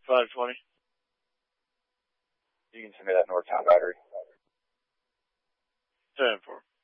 520. You can send me that Northtown battery. 10-4.